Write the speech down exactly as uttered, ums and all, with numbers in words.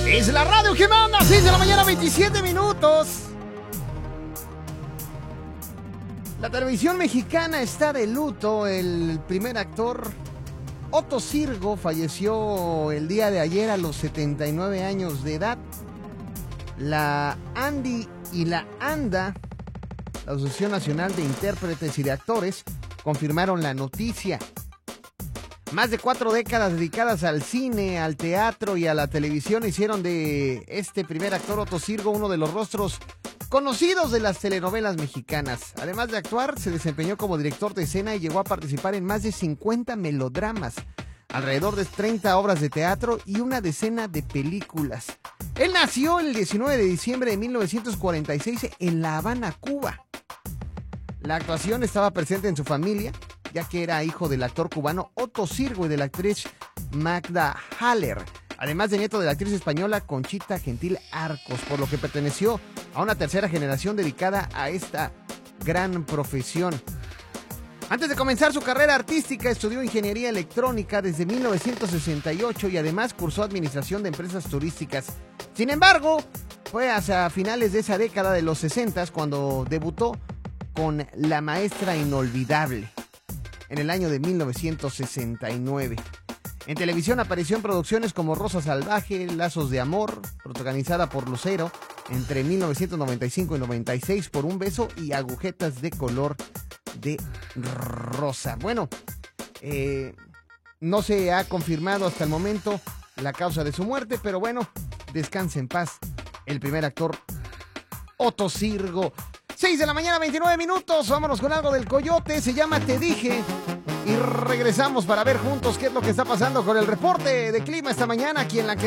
Es la radio que manda, seis de la mañana, veintisiete minutos. La televisión mexicana está de luto. El primer actor, Otto Sirgo, falleció el día de ayer a los setenta y nueve años de edad. La Andy y la ANDA, la Asociación Nacional de Intérpretes y de Actores, confirmaron la noticia. Más de cuatro décadas dedicadas al cine, al teatro y a la televisión hicieron de este primer actor, Otto Sirgo, uno de los rostros conocidos de las telenovelas mexicanas. Además de actuar, se desempeñó como director de escena y llegó a participar en más de cincuenta melodramas, alrededor de treinta obras de teatro y una decena de películas. Él nació el diecinueve de diciembre de mil novecientos cuarenta y seis en La Habana, Cuba. La actuación estaba presente en su familia, ya que era hijo del actor cubano Otto Sirgo y de la actriz Magda Haller, además de nieto de la actriz española Conchita Gentil Arcos, por lo que perteneció a una tercera generación dedicada a esta gran profesión. Antes de comenzar su carrera artística, estudió ingeniería electrónica desde mil novecientos sesenta y ocho y además cursó administración de empresas turísticas. Sin embargo, fue hacia finales de esa década de los sesentas cuando debutó con La Maestra Inolvidable, en el año de mil novecientos sesenta y nueve. En televisión apareció en producciones como Rosa Salvaje, Lazos de Amor, protagonizada por Lucero, entre mil novecientos noventa y cinco y noventa y seis, Por un beso y Agujetas de color de rosa. Bueno, eh, no se ha confirmado hasta el momento la causa de su muerte, pero bueno, descanse en paz el primer actor, Otto Sirgo. seis de la mañana, veintinueve minutos, vámonos con algo del Coyote, se llama Te Dije, y regresamos para ver juntos qué es lo que está pasando con el reporte de clima esta mañana aquí en La Que